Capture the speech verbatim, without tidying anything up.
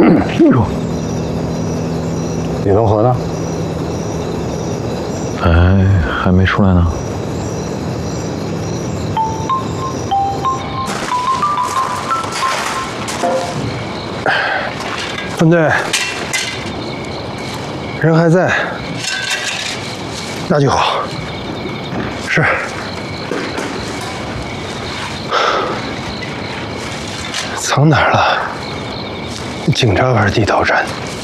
住！李东河呢？ 哎，还没出来呢。 分队，人还在，那就好。是。藏哪儿了？警察还是地道战？